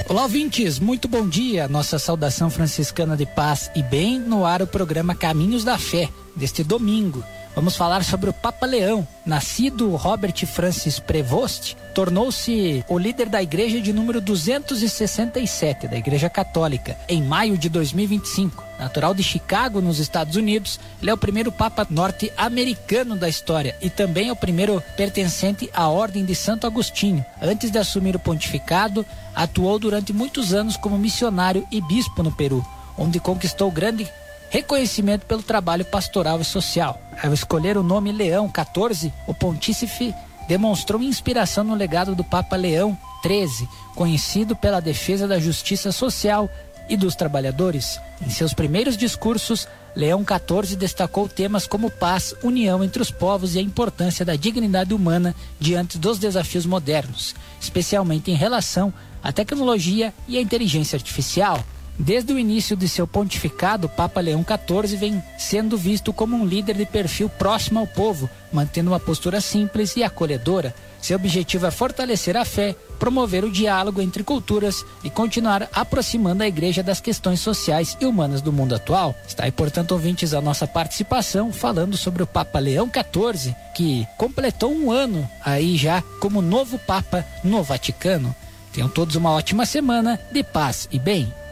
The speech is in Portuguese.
Olá, ouvintes, muito bom dia. Nossa saudação franciscana de paz e bem, no ar o programa Caminhos da Fé, deste domingo. Vamos falar sobre o Papa Leão. Nascido Robert Francis Prevost, tornou-se o líder da igreja de número 267, da Igreja Católica, em maio de 2025. Natural de Chicago, nos Estados Unidos, ele é o primeiro Papa norte-americano da história e também é o primeiro pertencente à Ordem de Santo Agostinho. Antes de assumir o pontificado, atuou durante muitos anos como missionário e bispo no Peru, onde conquistou grande reconhecimento pelo trabalho pastoral e social. Ao escolher o nome Leão XIV, o pontífice demonstrou inspiração no legado do Papa Leão XIII, conhecido pela defesa da justiça social e dos trabalhadores. Em seus primeiros discursos, Leão XIV destacou temas como paz, união entre os povos e a importância da dignidade humana diante dos desafios modernos, especialmente em relação à tecnologia e à inteligência artificial. Desde o início de seu pontificado, o Papa Leão XIV vem sendo visto como um líder de perfil próximo ao povo, mantendo uma postura simples e acolhedora. Seu objetivo é fortalecer a fé, promover o diálogo entre culturas e continuar aproximando a igreja das questões sociais e humanas do mundo atual. Está aí, portanto, ouvintes, a nossa participação falando sobre o Papa Leão XIV, que completou um ano aí já como novo Papa no Vaticano. Tenham todos uma ótima semana de paz e bem.